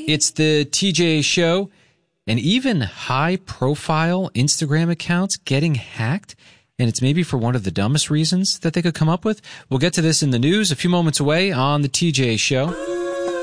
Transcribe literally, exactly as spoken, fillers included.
It's the T J Show, and even high-profile Instagram accounts getting hacked, and it's maybe for one of the dumbest reasons that they could come up with. We'll get to this in the news a few moments away on the T J Show.